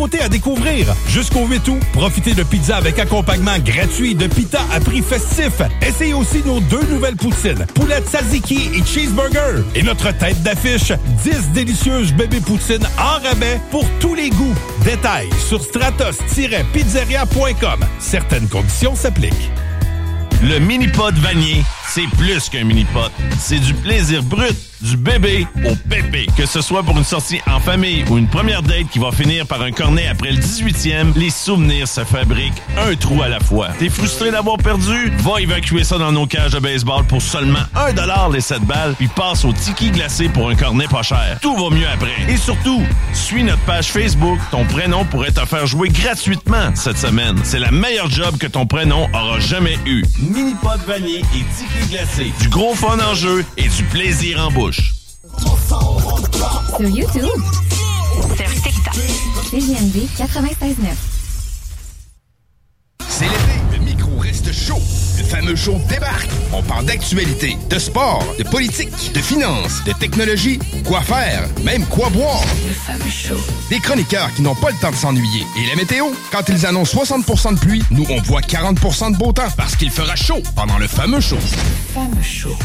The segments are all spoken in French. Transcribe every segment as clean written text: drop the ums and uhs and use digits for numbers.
nouveautés à découvrir. Jusqu'au 8 août, profitez de pizzas avec accompagnement gratuit de pita à prix festif. Essayez aussi nos 2 nouvelles poutines, poulet tzatziki et cheeseburger. Et notre tête d'affiche, 10 délicieuses bébés poutines en rabais pour tous les goûts. Détails sur stratos-pizzeria.com. Certaines conditions s'appliquent. Le mini-pod Vanier, c'est plus qu'un mini-pod. C'est du plaisir brut, du bébé au pépé. Que ce soit pour une sortie en famille ou une première date qui va finir par un cornet après le 18e, les souvenirs se fabriquent un trou à la fois. T'es frustré d'avoir perdu? Va évacuer ça dans nos cages de baseball pour seulement 1$ les 7 balles, puis passe au tiki glacé pour un cornet pas cher. Tout va mieux après. Et surtout, suis notre page Facebook. Ton prénom pourrait te faire jouer gratuitement cette semaine. C'est la meilleure job que ton prénom aura jamais eu. Mini-pod Vanier et tiki glacé. Du gros fun en jeu et du plaisir en bouche. Sur YouTube. Sur TikTok. CJMD 96.9. C'est l'été, le micro reste chaud. Le fameux show débarque. On parle d'actualité, de sport, de politique, de finances, de technologie, quoi faire, même quoi boire. Le fameux show. Des chroniqueurs qui n'ont pas le temps de s'ennuyer. Et la météo? Quand ils annoncent 60% de pluie, nous on voit 40% de beau temps parce qu'il fera chaud pendant le fameux show. Le fameux show.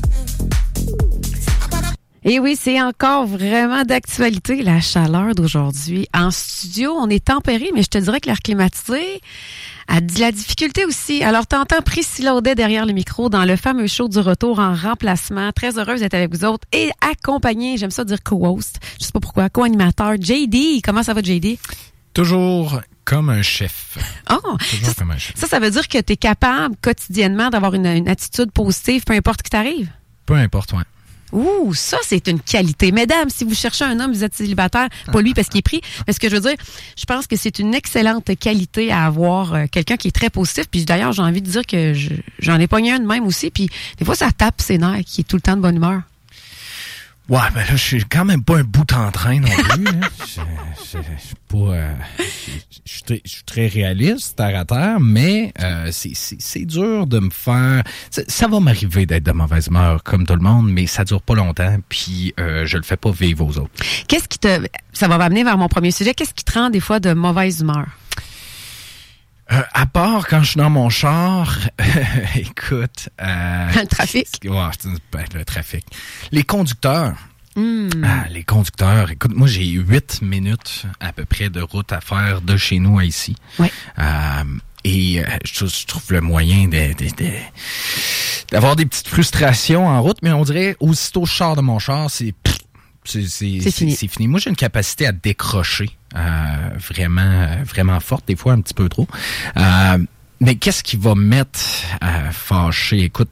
Et oui, c'est encore vraiment d'actualité, la chaleur d'aujourd'hui. En studio, on est tempéré, mais je te dirais que l'air climatisé a de la difficulté aussi. Alors, t'entends Priscilla Audet derrière le micro dans le fameux show du retour en remplacement. Très heureuse d'être avec vous autres et accompagnée, j'aime ça dire co-host, je sais pas pourquoi, co-animateur, JD. Comment ça va, JD? Toujours comme un chef. Oh, Toujours comme un chef. Ça veut dire que tu es capable quotidiennement d'avoir une attitude positive, peu importe ce qui t'arrive? Peu importe, ouais. Ouh, ça, c'est une qualité. Mesdames, si vous cherchez un homme, vous êtes célibataire, pas lui parce qu'il est pris. Mais ce que je veux dire, je pense que c'est une excellente qualité à avoir, quelqu'un qui est très positif. Puis d'ailleurs, j'ai envie de dire que j'en ai pogné un de même aussi. Puis des fois, ça tape ses nerfs, qui est tout le temps de bonne humeur. Ouais, ben là, je suis quand même pas un bout en train non plus. Je suis très réaliste, terre à terre, mais c'est dur de me faire... Ça va m'arriver d'être de mauvaise humeur, comme tout le monde, mais ça dure pas longtemps, puis je le fais pas vivre aux autres. Qu'est-ce qui te... Ça va m'amener vers mon premier sujet. Qu'est-ce qui te rend des fois de mauvaise humeur? À part quand je suis dans mon char, écoute... le trafic? Le trafic. Les conducteurs. Les conducteurs. Écoute, moi, j'ai 8 minutes à peu près de route à faire de chez nous à ici. Ouais. Et je trouve le moyen d'avoir des petites frustrations en route, mais on dirait, aussitôt je sors de mon char, c'est fini. C'est fini. Moi, j'ai une capacité à décrocher vraiment forte, des fois un petit peu trop. Mais qu'est-ce qui va me mettre fâché? Écoute,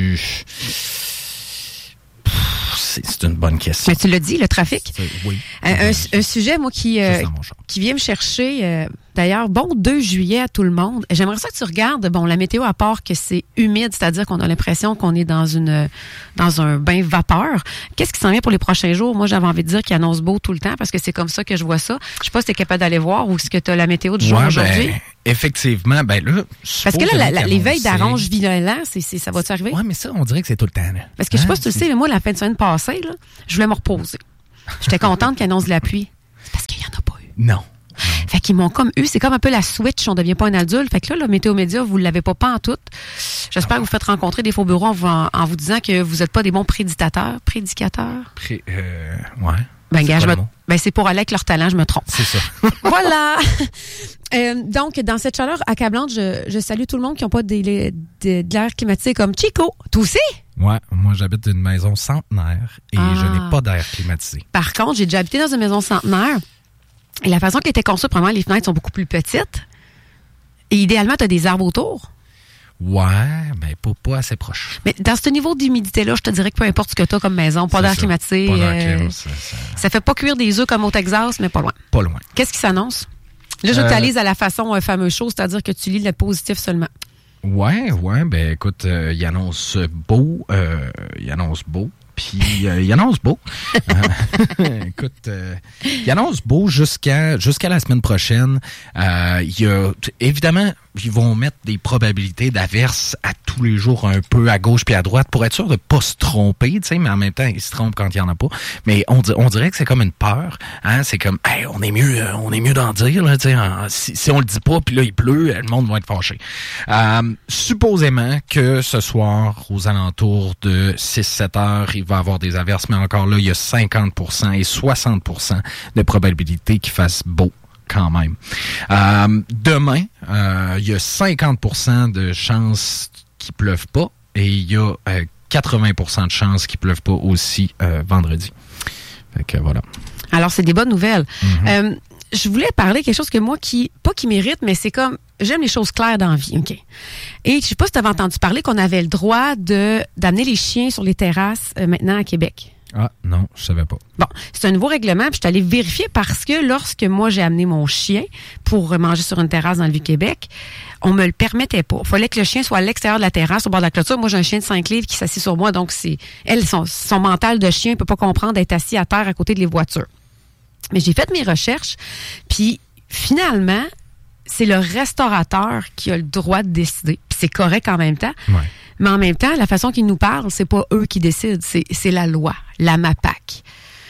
c'est une bonne question. Mais tu l'as dit, le trafic. Oui. Un sujet, moi, qui vient me chercher... D'ailleurs, bon 2 juillet à tout le monde. J'aimerais ça que tu regardes, la météo, à part que c'est humide, c'est-à-dire qu'on a l'impression qu'on est dans un bain vapeur. Qu'est-ce qui s'en vient pour les prochains jours? Moi, j'avais envie de dire qu'il annonce beau tout le temps parce que c'est comme ça que je vois ça. Je sais pas si tu es capable d'aller voir ou est-ce que tu as la météo du jour aujourd'hui. Effectivement, là... Parce que là, les veilles d'orange violent, ça va-tu arriver? Oui, mais ça, on dirait que c'est tout le temps. Là. Parce que je sais pas si tu le sais, mais moi, la fin de semaine passée, là, je voulais me reposer. J'étais contente qu'il annonce de la pluie. C'est parce qu'il y en a pas eu. Non. Fait qu'ils m'ont comme eu, c'est comme un peu la switch, on devient pas un adulte. Fait que là, le Météo Média, vous l'avez pas en tout. J'espère que vous faites rencontrer des faux bureaux en vous disant que vous êtes pas des bons prédicateurs. Ouais. Ben, gars, c'est pour aller avec leur talent, je me trompe. C'est ça. Voilà. Donc, dans cette chaleur accablante, je salue tout le monde qui n'a pas de l'air climatisé comme Chico. Toi aussi? Ouais, moi, j'habite dans une maison centenaire et je n'ai pas d'air climatisé. Par contre, j'ai déjà habité dans une maison centenaire. Et la façon qu'elle était construite, probablement, les fenêtres sont beaucoup plus petites. Et idéalement, tu as des arbres autour. Ouais, mais pas assez proche. Mais dans ce niveau d'humidité-là, je te dirais que peu importe ce que tu as comme maison, pas d'air climatisé. Pas d'air climatisé. Ça fait pas cuire des œufs comme au Texas, mais pas loin. Pas loin. Qu'est-ce qui s'annonce? Là, je t'alise à la façon fameux chose, c'est-à-dire que tu lis le positif seulement. Ouais, ben écoute, il annonce beau. Puis, il annonce beau. Écoute, il annonce beau jusqu'à la semaine prochaine. Il y a, évidemment, ils vont mettre des probabilités d'averse à tous les jours un peu à gauche puis à droite pour être sûr de pas se tromper, tu sais, mais en même temps, ils se trompent quand il y en a pas. Mais on dirait que c'est comme une peur, hein, c'est comme, hey, on est mieux d'en dire, là, tu sais, si on le dit pas puis là il pleut, le monde va être fâché. Supposément que ce soir, aux alentours de 6-7 heures, il va y avoir des averses, mais encore là, il y a 50% et 60% de probabilité qu'il fasse beau. Quand même. Demain, il y a 50% de chances qu'il pleuve pas et il y a 80% de chances qu'il pleuve pas aussi vendredi. Fait que voilà. Alors, c'est des bonnes nouvelles. Mm-hmm. Je voulais parler de quelque chose que moi, pas qui mérite, mais c'est comme, j'aime les choses claires dans la vie, OK? Et je sais pas si tu avais entendu parler qu'on avait le droit d'amener les chiens sur les terrasses maintenant à Québec. Ah, non, je savais pas. Bon, c'est un nouveau règlement, puis je suis allée vérifier parce que lorsque moi, j'ai amené mon chien pour manger sur une terrasse dans le Vieux-Québec, on me le permettait pas. Il fallait que le chien soit à l'extérieur de la terrasse, au bord de la clôture. Moi, j'ai un chien de 5 livres qui s'assied sur moi, donc son mental de chien ne peut pas comprendre d'être assis à terre à côté des voitures. Mais j'ai fait mes recherches, puis finalement, c'est le restaurateur qui a le droit de décider. Puis c'est correct en même temps. Ouais. Mais en même temps, la façon qu'ils nous parlent, c'est pas eux qui décident, c'est la loi, la MAPAC.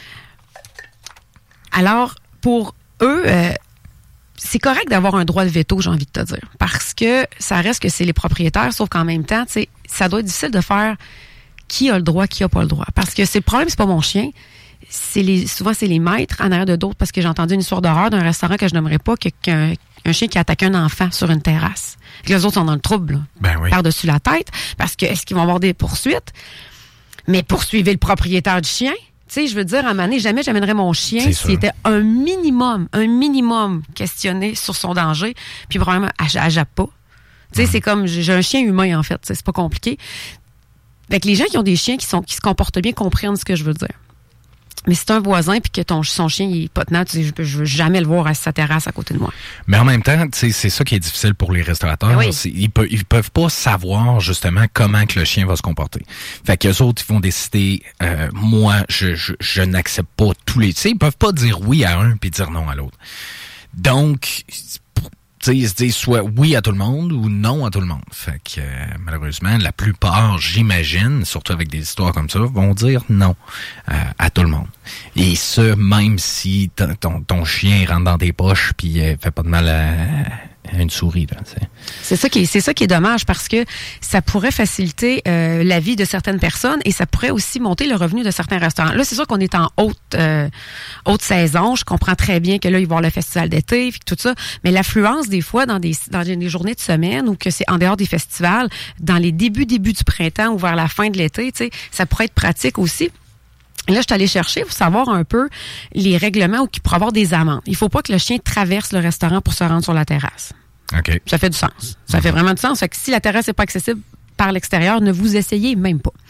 Alors, pour eux, c'est correct d'avoir un droit de veto, j'ai envie de te dire. Parce que ça reste que c'est les propriétaires, sauf qu'en même temps, ça doit être difficile de faire qui a le droit, qui a pas le droit. Parce que le problème, c'est pas mon chien. Souvent, c'est les maîtres en arrière de d'autres, parce que j'ai entendu une histoire d'horreur d'un restaurant que je n'aimerais pas, qu'un chien qui a attaqué un enfant sur une terrasse. Et les autres sont dans le trouble, là, ben oui. par-dessus la tête, parce que est-ce qu'ils vont avoir des poursuites? Mais poursuivez le propriétaire du chien. Tu sais, je veux dire, à un moment donné, jamais j'amènerais mon chien s'il était un minimum questionné sur son danger, puis probablement, elle jappe pas. Tu sais, c'est comme, j'ai un chien humain, en fait. C'est pas compliqué. Fait que les gens qui ont des chiens qui se comportent bien comprennent ce que je veux dire. Mais si c'est un voisin puis que son chien il est pas tenant, tu sais, je veux jamais le voir à sa terrasse à côté de moi. Mais en même temps, c'est ça qui est difficile pour les restaurateurs. Oui. Ils peuvent pas savoir justement comment que le chien va se comporter. Fait qu'eux autres, ils vont décider, moi, je n'accepte pas tous les... Tu sais, ils peuvent pas dire oui à un puis dire non à l'autre. Donc, tu sais, ils se disent soit oui à tout le monde ou non à tout le monde. Fait que malheureusement, la plupart, j'imagine, surtout avec des histoires comme ça, vont dire non à tout le monde. Et ce, même si ton chien rentre dans tes poches puis fait pas de mal à une souris. Là, c'est ça qui est dommage parce que ça pourrait faciliter la vie de certaines personnes et ça pourrait aussi monter le revenu de certains restaurants. Là, c'est sûr qu'on est en haute saison. Je comprends très bien que là, il va y avoir le festival d'été et tout ça. Mais l'affluence, des fois, dans des journées de semaine ou que c'est en dehors des festivals, dans les débuts du printemps ou vers la fin de l'été, tu sais, ça pourrait être pratique aussi. Et là, je suis allée chercher pour savoir un peu les règlements où il pourrait avoir des amendes. Il ne faut pas que le chien traverse le restaurant pour se rendre sur la terrasse. OK. Ça fait du sens. Ça fait vraiment du sens. Fait que si la terrasse n'est pas accessible par l'extérieur, ne vous essayez même pas.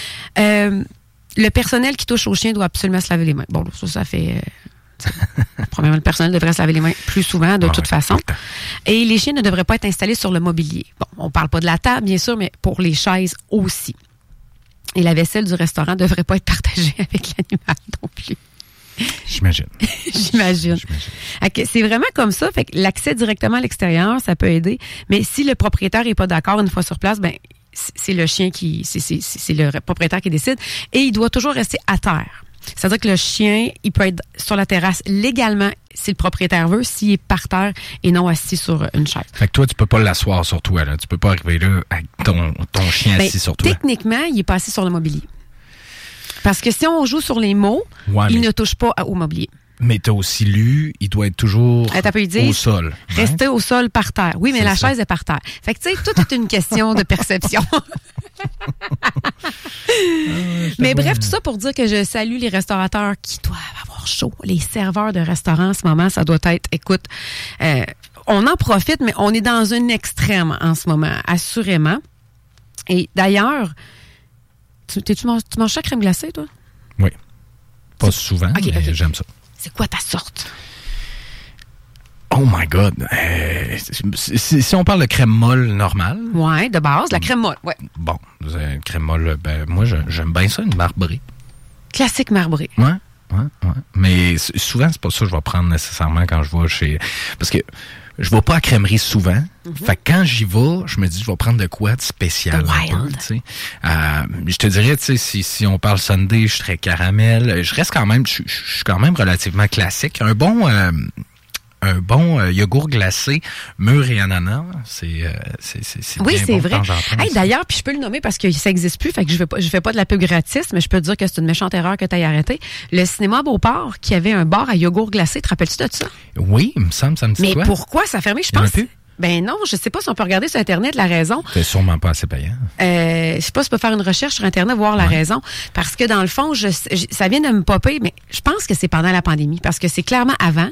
Le personnel qui touche au chien doit absolument se laver les mains. Bon, ça fait... Premièrement, le personnel devrait se laver les mains plus souvent, de toute façon. Et les chiens ne devraient pas être installés sur le mobilier. Bon, on parle pas de la table, bien sûr, mais pour les chaises aussi. Et la vaisselle du restaurant ne devrait pas être partagée avec l'animal non plus. J'imagine. J'imagine. C'est vraiment comme ça. Fait que l'accès directement à l'extérieur, ça peut aider. Mais si le propriétaire n'est pas d'accord une fois sur place, ben c'est le chien c'est le propriétaire qui décide. Et il doit toujours rester à terre. C'est-à-dire que le chien, il peut être sur la terrasse légalement si le propriétaire veut, s'il est par terre et non assis sur une chaise. Fait que toi, tu peux pas l'asseoir sur toi, là. Tu peux pas arriver là avec ton chien assis sur toi. Techniquement, il est pas assis sur le mobilier. Parce que si on joue sur les mots, il ne touche pas au mobilier. Mais tu as aussi lu, il doit être toujours au sol. Rester au sol par terre. Oui, mais la chaise est par terre. Fait que, tu sais, tout est une question de perception. Mais bref, tout ça pour dire que je salue les restaurateurs qui doivent avoir chaud. Les serveurs de restaurants, en ce moment, ça doit être, écoute, on en profite, mais on est dans un extrême en ce moment, assurément. Et d'ailleurs, tu manges ça crème glacée, toi? Oui. Pas souvent, mais j'aime ça. C'est quoi ta sorte? Oh my God! Si on parle de crème molle normale... Oui, de base, la crème molle, ouais. Bon, une crème molle, moi, j'aime bien ça, une marbrée. Classique marbrée. Ouais. Mais souvent, c'est pas ça que je vais prendre nécessairement quand je vais chez... Parce que je vais pas à crèmerie souvent. Fait que quand j'y vais, je me dis, je vais prendre de quoi de spécial. Je te dirais, tu sais, si on parle sundae, je serais caramel. Je reste quand même, je suis quand même relativement classique. Un bon yogourt glacé, mûr et ananas, c'est oui, bien c'est bon vrai. Hey, d'ailleurs, puis je peux le nommer parce que ça n'existe plus, fait que je fais pas de la pub gratis, mais je peux te dire que c'est une méchante erreur que tu as arrêté. Le cinéma Beauport, qui avait un bar à yogourt glacé, te rappelles-tu de ça? Oui, il me semble, ça me dit quoi? Mais pourquoi ça a fermé? Je pense. Ben non, je sais pas si on peut regarder sur Internet la raison. C'est sûrement pas assez payant. Je sais pas si on peut faire une recherche sur Internet, voir la raison. Parce que dans le fond, ça vient de me popper, mais je pense que c'est pendant la pandémie. Parce que c'est clairement avant.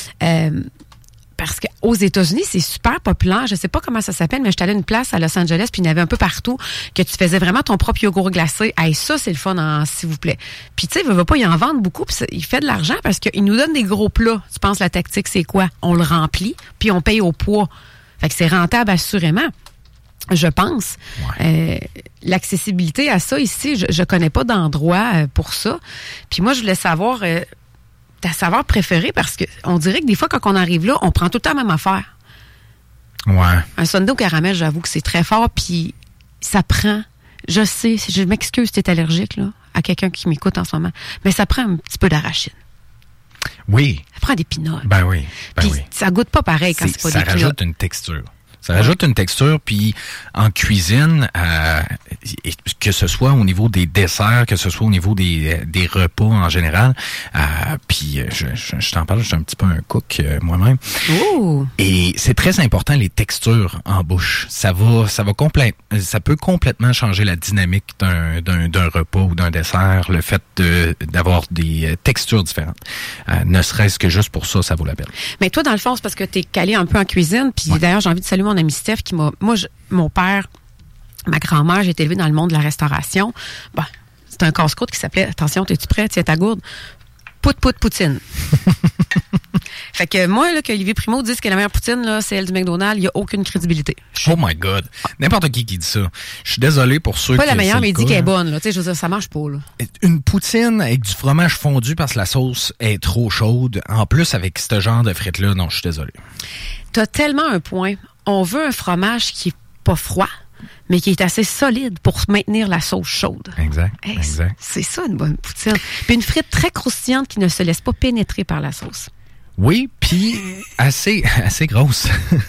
Parce qu'aux États-Unis, c'est super populaire. Je sais pas comment ça s'appelle, mais j'étais allée à une place à Los Angeles, puis il y en avait un peu partout, que tu faisais vraiment ton propre yogourt glacé. Hey, ça, c'est le fun, s'il vous plaît. Puis tu sais, il veut pas y en vendre beaucoup, puis il fait de l'argent parce qu'il nous donne des gros plats. Tu penses la tactique, c'est quoi? On le remplit, puis on paye au poids. Fait que c'est rentable assurément, je pense. L'accessibilité à ça ici, je connais pas d'endroit pour ça. Puis moi, je voulais savoir ta saveur préférée parce que on dirait que des fois, quand on arrive là, on prend tout le temps la même affaire. Ouais. Un sundae au caramel, j'avoue que c'est très fort, puis ça prend... Je sais, je m'excuse si tu es allergique là, à quelqu'un qui m'écoute en ce moment, mais ça prend un petit peu d'arachide. Oui. Ça prend des pinottes. Ben oui. Puis ça goûte pas pareil quand c'est pas des pinottes. Ça rajoute une texture. Ça rajoute une texture, puis en cuisine, que ce soit au niveau des desserts, que ce soit au niveau des repas en général, puis je t'en parle, je suis un petit peu un cook moi-même. Ouh. Et c'est très important les textures en bouche. Ça peut complètement changer la dynamique d'un repas ou d'un dessert, le fait d'avoir des textures différentes. Ne serait-ce que juste pour ça, ça vaut la peine. Mais toi, dans le fond, c'est parce que t'es calé un peu en cuisine, puis d'ailleurs, j'ai envie de saluer mon ami Steph qui mon père, ma grand-mère, j'ai été élevée dans le monde de la restauration. Bon, c'est un casse-croûte qui s'appelait, attention, t'es-tu prêt? Tiens ta gourde. Poutine. Fait que moi, là, qu'Olivier Primo dise que la meilleure poutine, là, c'est elle du McDonald's, il n'y a aucune crédibilité. Oh my God. N'importe qui dit ça. Je suis désolé pour ceux qui... Pas la meilleure, mais il dit qu'elle est bonne, là. Tu sais, je veux dire, ça marche pas, là. Une poutine avec du fromage fondu parce que la sauce est trop chaude. En plus, avec ce genre de frites-là, non, je suis désolé. T'as tellement un point. On veut un fromage qui est pas froid, mais qui est assez solide pour maintenir la sauce chaude. Exact. C'est ça, une bonne poutine. Puis une frite très croustillante qui ne se laisse pas pénétrer par la sauce. Oui, puis assez grosse.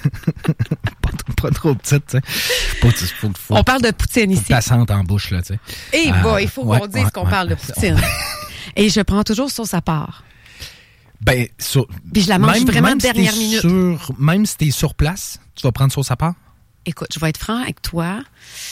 pas trop petite, tu sais. On parle de poutine ici. Passante en bouche, là, tu sais. Et il faut qu'on dise qu'on parle de poutine. Et je prends toujours sauce à part. Ben, puis je la mange vraiment dernière minute. Même si t'es sur place, tu vas prendre sauce à part? Écoute, je vais être franc avec toi.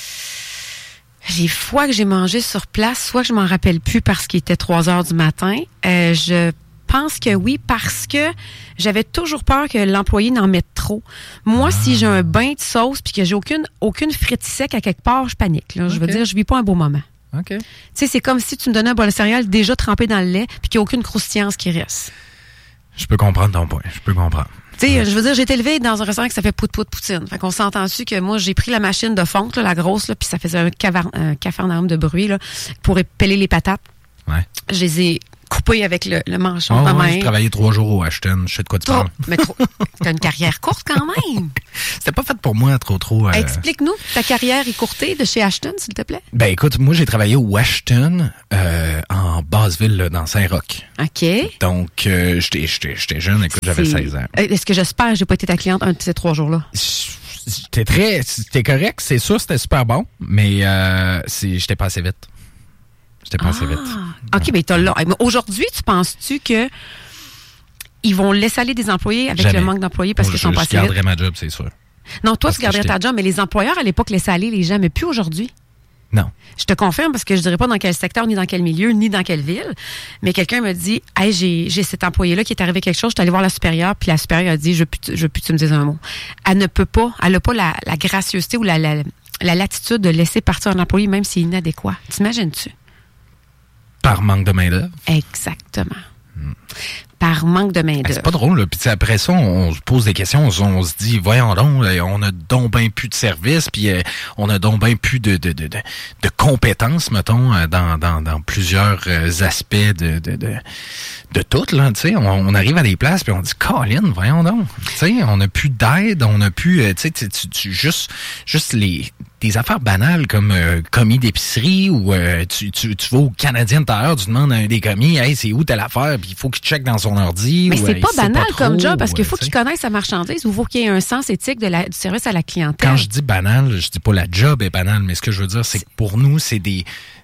J'ai fois que j'ai mangé sur place, soit que je m'en rappelle plus parce qu'il était 3h du matin. Je pense que oui, parce que j'avais toujours peur que l'employé n'en mette trop. Moi, si j'ai un bain de sauce puis que j'ai aucune frite sec à quelque part, je panique. Là. Je veux dire, je vis pas un beau moment. OK. Tu sais, c'est comme si tu me donnais un bol de céréales déjà trempé dans le lait puis qu'il n'y a aucune croustillance qui reste. Je peux comprendre ton point. Je peux comprendre. Tu sais, je veux dire, j'ai été élevée dans un restaurant qui s'appelle poutine. Fait qu'on s'entend-tu que moi, j'ai pris la machine de fonte, là, la grosse, là, puis ça faisait un cafarnaum de bruit, là, pour épeler les patates. Ouais. Je les ai coupées avec le manchon de ma main. J'ai travaillé 3 jours au Ashton. Je sais de quoi tu parles. Mais t'as une carrière courte quand même. C'était pas fait pour moi trop. Explique-nous ta carrière écourtée de chez Ashton, s'il te plaît. Ben écoute, moi j'ai travaillé au Ashton en Basseville, là, dans Saint-Roch. OK. Donc j'étais jeune, écoute, j'avais 16 ans. Est-ce que j'espère que j'ai pas été ta cliente un de ces 3 jours-là? C'était correct, c'est sûr, c'était super bon, mais j'étais pas assez vite. OK, mais t'as là. Aujourd'hui, tu penses-tu que ils vont laisser aller des employés avec le manque d'employés parce qu'ils sont pas assez vite? Je garderais ma job, c'est sûr. Non, toi, tu garderais ta job, mais les employeurs, à l'époque, laissaient aller les gens, mais plus aujourd'hui. Non. Je te confirme parce que je dirais pas dans quel secteur, ni dans quel milieu, ni dans quelle ville, mais quelqu'un me dit, hey, j'ai cet employé-là qui est arrivé quelque chose, je suis allé voir la supérieure, puis la supérieure a dit, je veux plus que tu me dises un mot. Elle a pas la gracieuseté ou la latitude de laisser partir un employé même s'il est inadéquat. T'imagines-tu? Par manque de main-d'œuvre. Exactement. par manque de main-d'œuvre. C'est pas drôle, là. Puis après ça, on se pose des questions, on se dit, voyons donc, on a donc bien plus de services, puis on a donc bien plus de compétences, mettons, dans plusieurs aspects de tout, là, tu sais. On arrive à des places, puis on dit, Colin, voyons donc. Tu sais, on n'a plus d'aide, on n'a plus, tu sais, juste des affaires banales comme commis d'épicerie ou tu vas au Canadien tout à l'heure, tu demandes à un des commis, hey, c'est où telle affaire, puis il faut qu'il check dans son ordi. Mais c'est pas banal pas trop, comme job parce qu'il faut qu'il connaisse sa marchandise ou il faut qu'il y ait un sens éthique du service à la clientèle. Quand je dis banal, je dis pas la job est banale, mais ce que je veux dire, c'est que pour nous, c'est des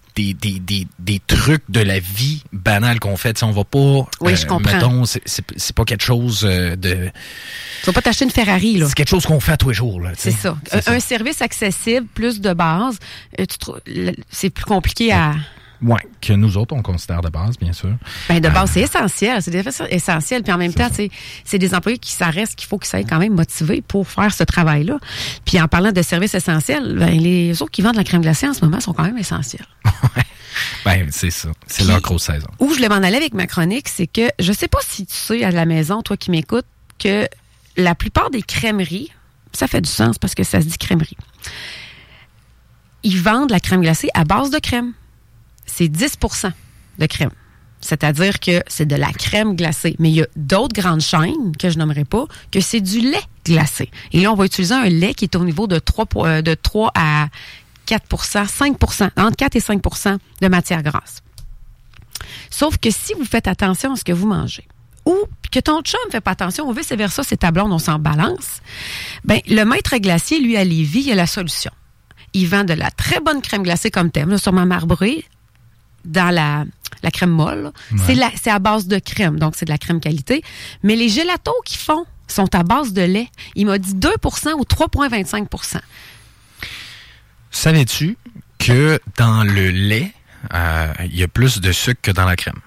trucs de la vie banale qu'on fait. T'sais, on va pas... Oui, je comprends. Mettons, c'est pas quelque chose de... Tu vas pas t'acheter une Ferrari, là. C'est quelque chose qu'on fait à tous les jours, là. C'est ça. Un service accessible, plus de base, c'est plus compliqué à... Oui, que nous autres, on considère de base, bien sûr. Ben de base, c'est essentiel. C'est des affaires essentielles. Puis en même temps, c'est des employés qui ça reste qu'il faut qu'ils soient quand même motivés pour faire ce travail-là. Puis en parlant de services essentiels, ben, les autres qui vendent la crème glacée en ce moment sont quand même essentiels. Ben, c'est ça. C'est leur grosse saison. Où je voulais m'en aller avec ma chronique, c'est que je sais pas si tu sais à la maison, toi qui m'écoutes, que la plupart des crèmeries, ça fait du sens parce que ça se dit crèmerie, ils vendent la crème glacée à base de crème. C'est 10% de crème. C'est-à-dire que c'est de la crème glacée. Mais il y a d'autres grandes chaînes, que je nommerai pas, que c'est du lait glacé. Et là, on va utiliser un lait qui est au niveau de 3 à 4%, 5%, entre 4 et 5% de matière grasse. Sauf que si vous faites attention à ce que vous mangez, ou que ton chum ne fait pas attention, ou vice-versa, c'est ta blonde, on s'en balance, ben, le maître glacier, lui, à Lévis, il a la solution. Il vend de la très bonne crème glacée comme thème, là, sûrement marbrée, dans la crème molle. Ouais. C'est à base de crème, donc c'est de la crème qualité. Mais les gélatos qu'ils font sont à base de lait. Il m'a dit 2% ou 3,25%. Savais-tu que dans le lait, il y a plus de sucre que dans la crème?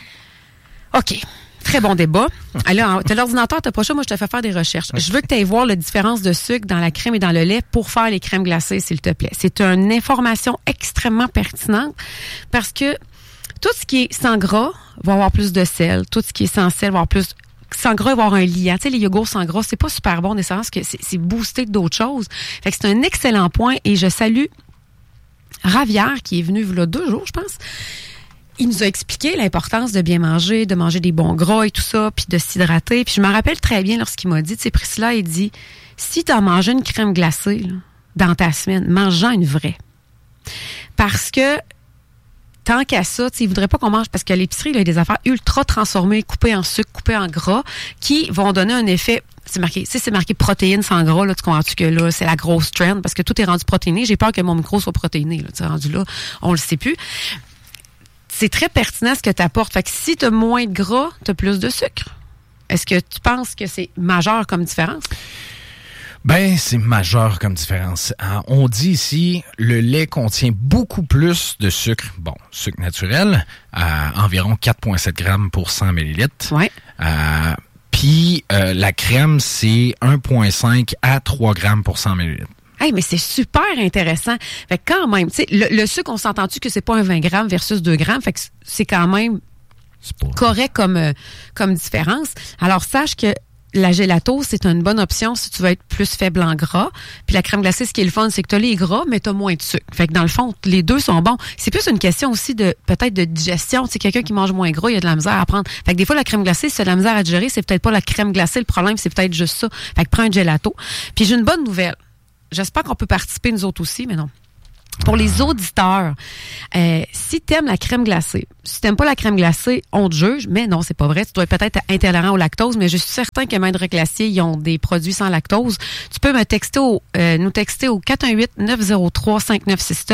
OK. Très bon débat. Alors, t'as l'ordinateur, t'as pas chaud, moi je te fais faire des recherches. Okay. Je veux que tu ailles voir la différence de sucre dans la crème et dans le lait pour faire les crèmes glacées, s'il te plaît. C'est une information extrêmement pertinente parce que tout ce qui est sans gras va avoir plus de sel. Tout ce qui est sans sel va avoir plus... Sans gras, il va avoir un liant. Tu sais, les yogourts sans gras, c'est pas super bon nécessairement parce que c'est boosté d'autres choses. Fait que c'est un excellent point et je salue Ravière qui est venu il y a 2 jours, je pense. Il nous a expliqué l'importance de bien manger, de manger des bons gras et tout ça, puis de s'hydrater. Puis je me rappelle très bien lorsqu'il m'a dit, tu sais, Priscilla, il dit, si tu as mangé une crème glacée là, dans ta semaine, mange-en une vraie. Parce que, tant qu'à ça, tu sais, il voudrait pas qu'on mange, parce qu'à l'épicerie, il y a des affaires ultra transformées, coupées en sucre, coupées en gras, qui vont donner un effet... C'est marqué protéines sans gras, là, tu comprends-tu que là, c'est la grosse trend, parce que tout est rendu protéiné. J'ai peur que mon micro soit protéiné, là, tu sais, rendu là, on le sait plus. C'est très pertinent ce que tu apportes. Fait que si tu as moins de gras, tu as plus de sucre. Est-ce que tu penses que c'est majeur comme différence? Ben, c'est majeur comme différence. On dit ici, le lait contient beaucoup plus de sucre. Bon, sucre naturel, environ 4,7 grammes pour 100 millilitres. Ouais. Puis, la crème, c'est 1,5 à 3 grammes pour 100 millilitres. Hey, mais c'est super intéressant. Fait que quand même, tu sais, le sucre, on s'entend-tu que c'est pas un 20 grammes versus 2 grammes? Fait que c'est quand même correct comme différence. Alors, sache que la gelato, c'est une bonne option si tu veux être plus faible en gras. Puis la crème glacée, ce qui est le fun, c'est que tu as les gras, mais tu as moins de sucre. Fait que dans le fond, les deux sont bons. C'est plus une question aussi de peut-être de digestion. C'est quelqu'un qui mange moins gras, il y a de la misère à prendre. Fait que des fois, la crème glacée, si tu as de la misère à digérer, c'est peut-être pas la crème glacée. Le problème, c'est peut-être juste ça. Fait que prends un gelato. Puis j'ai une bonne nouvelle. J'espère qu'on peut participer nous autres aussi, mais non. Pour les auditeurs, si t'aimes la crème glacée, si t'aimes pas la crème glacée, on te juge, mais non, c'est pas vrai. Tu dois peut-être être intolérant au lactose, mais je suis certain que Maître Glacier, ils ont des produits sans lactose. Tu peux nous texter au 418-903-5969,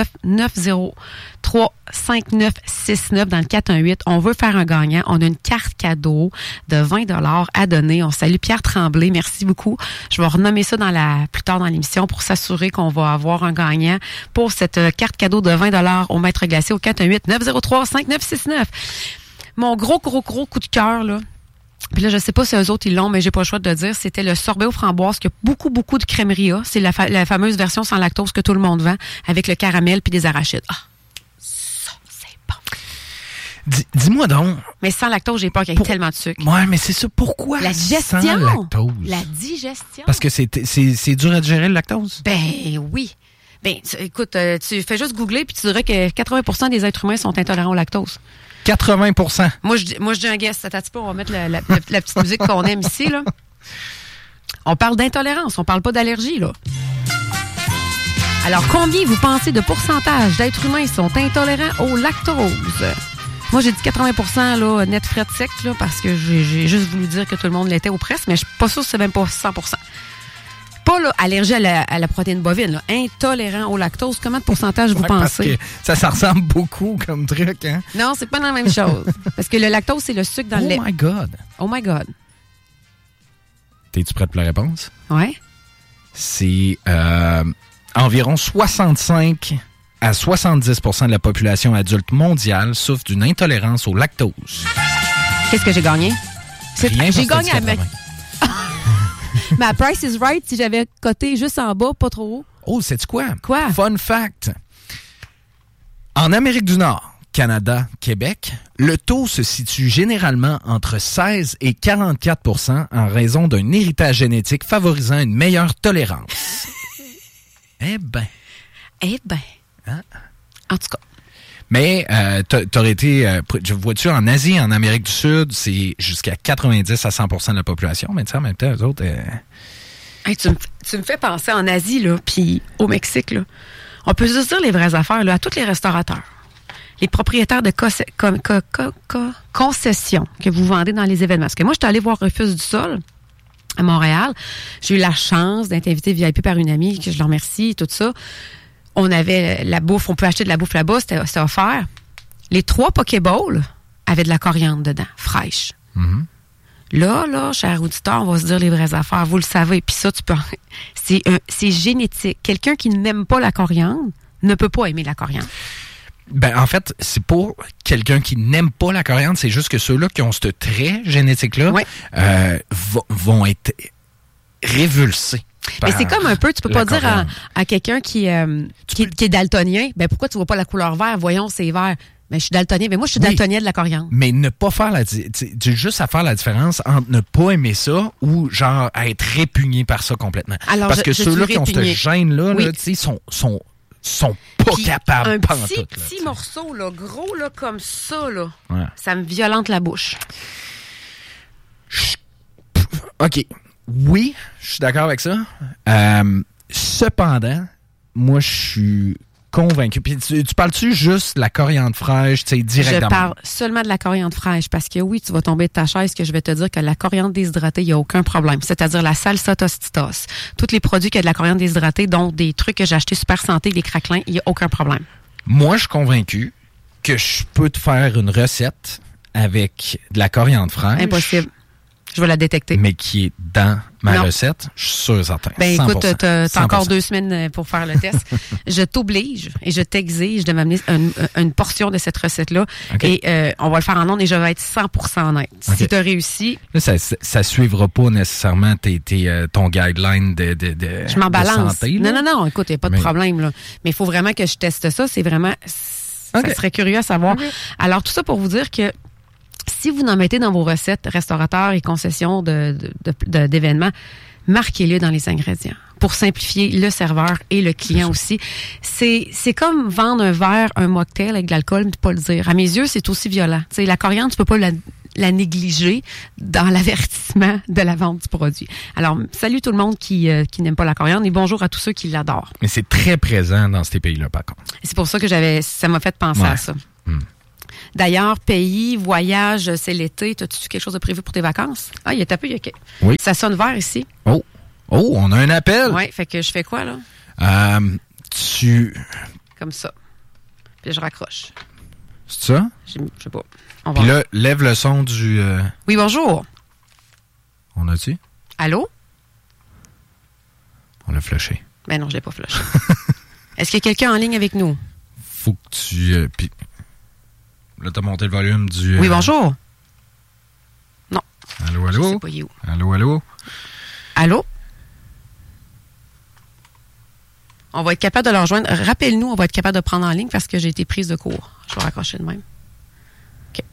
903-5969 dans le 418. On veut faire un gagnant. On a une carte cadeau de 20$ à donner. On salue Pierre Tremblay. Merci beaucoup. Je vais renommer ça plus tard dans l'émission pour s'assurer qu'on va avoir un gagnant pour cette carte cadeau de 20$ au Maître Glacier au 418-903-5969. Mon gros coup de cœur, là, puis là, je sais pas si eux autres, ils l'ont, mais j'ai pas le choix de le dire, c'était le sorbet aux framboises que beaucoup de crèmeries a. C'est la fameuse version sans lactose que tout le monde vend, avec le caramel puis des arachides. Ah, ça, c'est bon. Dis-moi donc. Mais sans lactose, j'ai peur qu'il y ait tellement de sucre. Ouais, mais c'est ça. Pourquoi la digestion? Sans lactose? La digestion. Parce que c'est dur à digérer, le lactose? Ben oui. Ben, écoute, tu fais juste googler puis tu dirais que 80% des êtres humains sont intolérants au lactose. 80%. Moi, je dis un guess. Attends un petit peu, on va mettre la petite musique qu'on aime ici, là. On parle d'intolérance, on parle pas d'allergie, là. Alors, combien vous pensez de pourcentage d'êtres humains sont intolérants au lactose? Moi, j'ai dit 80%, là, net frais de sec, là, parce que j'ai juste voulu dire que tout le monde l'était ou presque, mais je suis pas sûre que c'est même pas 100%. Pas, là, allergie à la protéine bovine, là. Intolérant au lactose. Comment de pourcentage vous pensez? Parce que ça ressemble beaucoup comme truc, hein? Non, c'est pas la même chose. Parce que le lactose, c'est le sucre dans le lait. Oh my God! Oh my God! T'es-tu prête pour la réponse? Ouais. C'est environ 65 à 70% de la population adulte mondiale souffre d'une intolérance au lactose. Qu'est-ce que j'ai gagné? J'ai gagné avec... Ma Price is Right, si j'avais coté juste en bas, pas trop haut. Oh, sais-tu quoi? Quoi? Fun fact. En Amérique du Nord, Canada, Québec, le taux se situe généralement entre 16 et 44% en raison d'un héritage génétique favorisant une meilleure tolérance. Eh ben. Hein? En tout cas. Mais t'aurais été, vois-tu, en Asie, en Amérique du Sud, c'est jusqu'à 90 à 100% de la population. Mais tu sais, en même temps, eux autres... Hey, tu me fais penser en Asie, là, puis au Mexique, là. On peut juste dire les vraies affaires, là, à tous les restaurateurs. Les propriétaires de concessions que vous vendez dans les événements. Parce que moi, je suis allée voir Refuse du Sol à Montréal. J'ai eu la chance d'être invitée VIP par une amie, que je leur remercie, tout ça. On avait la bouffe, on peut acheter de la bouffe là-bas, c'était offert. Les 3 Pokéballs avaient de la coriandre dedans, fraîche. Mm-hmm. Là, cher auditeur, on va se dire les vraies affaires. Vous le savez. Puis ça, c'est génétique. Quelqu'un qui n'aime pas la coriandre ne peut pas aimer la coriandre. Ben, en fait, c'est pas quelqu'un qui n'aime pas la coriandre, c'est juste que ceux-là qui ont ce trait génétique-là vont être révulsés. Mais c'est comme un peu, tu peux pas dire à quelqu'un qui est daltonien, ben pourquoi tu vois pas la couleur vert? Voyons, c'est vert. Mais je suis daltonien. Mais moi, je suis daltonien de la coriandre. Mais ne pas faire juste à faire la différence entre ne pas aimer ça ou genre à être répugné par ça complètement. Alors, parce que ceux-là qui ont ce gène-là, là, tu sais, sont pas capables. Un petit morceau, là, gros, là, comme ça, là, ça me violente la bouche. OK. Oui, je suis d'accord avec ça. Cependant, moi, je suis convaincu. Puis tu parles-tu juste de la coriandre fraîche, tu sais, directement? Je parle seulement de la coriandre fraîche parce que oui, tu vas tomber de ta chaise que je vais te dire que la coriandre déshydratée, il n'y a aucun problème. C'est-à-dire la salsa tostitos. Tous les produits qui ont de la coriandre déshydratée, donc des trucs que j'ai achetés Super Santé, des craquelins, il n'y a aucun problème. Moi, je suis convaincu que je peux te faire une recette avec de la coriandre fraîche. Impossible. Je vais la détecter. Mais qui est dans ma recette, je suis sûr et certain. Ben 100%. Écoute, t'as encore 2 semaines pour faire le test. Je t'oblige et je t'exige de m'amener une portion de cette recette-là. Okay. Et on va le faire en ondes et je vais être 100% honnête. Okay. Si tu as réussi... Là, ça suivra pas nécessairement ton guideline de je m'en balance. Santé. Non, écoute, il n'y a pas de problème. Là. Mais il faut vraiment que je teste ça. C'est vraiment... Ça serait curieux à savoir. Okay. Alors, tout ça pour vous dire que si vous en mettez dans vos recettes, restaurateurs et concessions d'événements, marquez-le dans les ingrédients pour simplifier le serveur et le client aussi. C'est comme vendre un verre, un mocktail avec de l'alcool, mais pas le dire. À mes yeux, c'est aussi violent. T'sais, la coriandre, tu peux pas la négliger dans l'avertissement de la vente du produit. Alors, salut tout le monde qui n'aime pas la coriandre et bonjour à tous ceux qui l'adorent. Mais c'est très présent dans ces pays-là, par contre. C'est pour ça que ça m'a fait penser à ça. D'ailleurs, pays, voyage, c'est l'été. As-tu quelque chose de prévu pour tes vacances? Ah, il y a tapé, OK. Oui. Ça sonne vert ici. Oh, on a un appel. Oui, fait que je fais quoi, là? Comme ça. Puis je raccroche. C'est ça? Je sais pas. Puis là, lève le son du... Oui, bonjour. On a-tu? Allô? On l'a flushé. Ben non, je l'ai pas flushé. Est-ce qu'il y a quelqu'un en ligne avec nous? Faut que tu... puis... Là, t'as monté le volume du... Oui, bonjour. Non. Allô? Je sais pas, il est où. Allô? Allô? On va être capable de le rejoindre. Rappelle-nous, on va être capable de prendre en ligne parce que j'ai été prise de court. Je vais raccrocher de même. OK.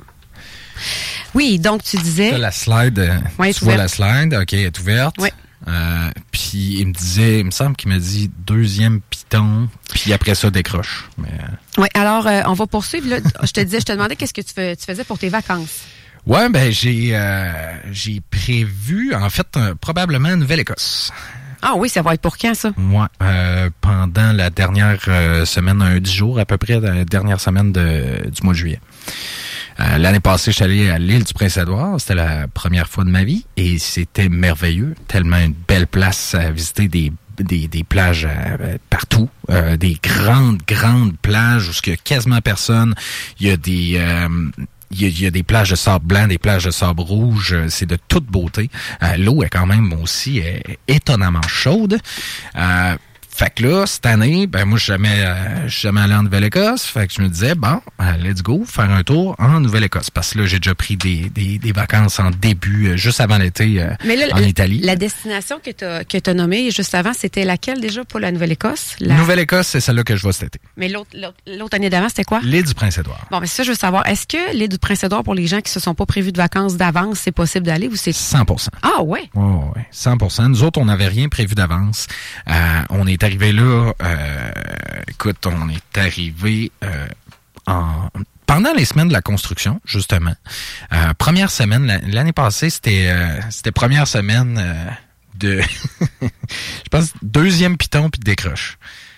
Oui, donc tu disais... La slide, tu vois la slide, OK, elle est ouverte. Oui. Puis il me semble qu'il m'a dit 2e piton, puis après ça, décroche. Mais... Oui, alors on va poursuivre. Là. Je te demandais qu'est-ce que tu faisais pour tes vacances. Ouais, ben j'ai prévu, en fait, probablement Nouvelle-Écosse. Ah oui, ça va être pour quand, ça? Moi, pendant la dernière semaine, 10 jours à peu près, la dernière semaine du mois de juillet. L'année passée, je suis allé à l'île du Prince-Édouard. C'était la première fois de ma vie et c'était merveilleux. Tellement une belle place à visiter, des plages partout. Des grandes plages où il y a quasiment personne. Il y a des plages de sable blanc, des plages de sable rouge. C'est de toute beauté. L'eau est quand même aussi étonnamment chaude. Fait que là, cette année, ben moi, je suis jamais allé en Nouvelle-Écosse. Fait que je me disais, bon, let's go, faire un tour en Nouvelle-Écosse. Parce que là, j'ai déjà pris des vacances en début, juste avant l'été, en Italie. La destination que t'as nommée juste avant, c'était laquelle déjà pour la Nouvelle-Écosse? Nouvelle-Écosse, c'est celle-là que je vois cet été. Mais l'autre année d'avant, c'était quoi? L'île du Prince-Édouard. Bon, mais ça, je veux savoir, est-ce que l'île du Prince-Édouard, pour les gens qui se sont pas prévus de vacances d'avance, c'est possible d'aller ou c'est... 100%. Ah ouais? Oh, ouais, 100%. Nous autres, on n'avait rien prévu d'avance. On est arrivé là, écoute, on est arrivé pendant les semaines de la construction, justement. Première semaine, l'année passée, c'était première semaine de, je pense, 2e piton puis de décroche.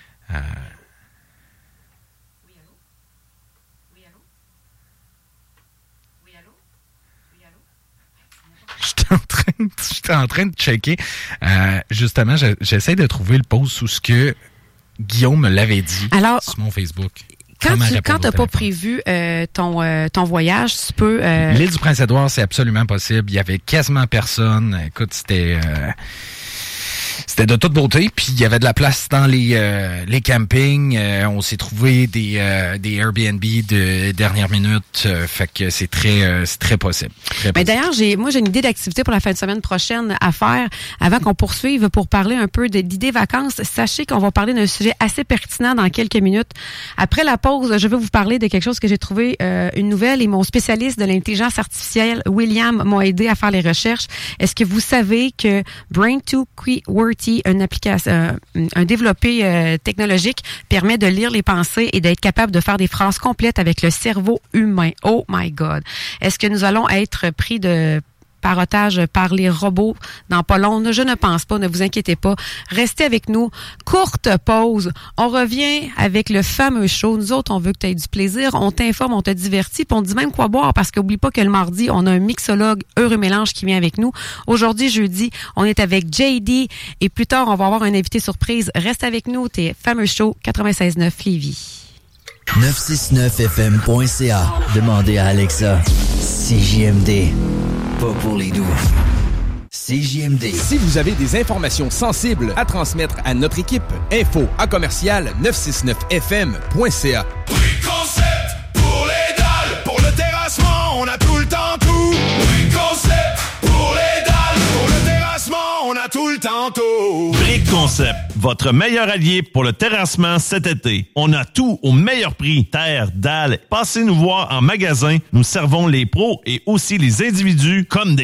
J'étais en train de checker. Justement, j'essaie de trouver le post où ce que Guillaume me l'avait dit sur mon Facebook. Quand tu n'as pas prévu ton voyage, tu peux... L'île du Prince-Édouard, c'est absolument possible. Il y avait quasiment personne. Écoute, c'était de toute beauté. Puis il y avait de la place dans les campings. On s'est trouvé des Airbnb de dernière minute. Fait que c'est très possible. Mais d'ailleurs, j'ai une idée d'activité pour la fin de semaine prochaine à faire avant qu'on poursuive pour parler un peu d'idées vacances. Sachez qu'on va parler d'un sujet assez pertinent dans quelques minutes. Après la pause, je vais vous parler de quelque chose que j'ai trouvé une nouvelle et mon spécialiste de l'intelligence artificielle, William, m'a aidé à faire les recherches. Est-ce que vous savez que Brain2QWERTY, une application, un développé technologique, permet de lire les pensées et d'être capable de faire des phrases complètes avec le cerveau humain. Oh my God! Est-ce que nous allons être pris par otage par les robots dans pas long? Je ne pense pas, ne vous inquiétez pas. Restez avec nous. Courte pause. On revient avec le fameux show. Nous autres, on veut que tu aies du plaisir. On t'informe, on te divertit, puis on te dit même quoi boire parce qu'oublie pas que le mardi, on a un mixologue Heureux Mélange qui vient avec nous. Aujourd'hui, jeudi, on est avec JD et plus tard, on va avoir un invité surprise. Reste avec nous. Tes fameux show 96.9 Lévis. 969fm.ca. Demandez à Alexa. CJMD. Pas pour les doux. CJMD. Si vous avez des informations sensibles à transmettre à notre équipe, info@969fm.ca. Concept pour les dalles, pour le terrassement, on a tout le temps tout. Concept pour les dalles, pour le terrassement, on a tout le temps tout. Brick Concept, votre meilleur allié pour le terrassement cet été. On a tout au meilleur prix. Terre, dalles. Passez nous voir en magasin. Nous servons les pros et aussi les individus comme des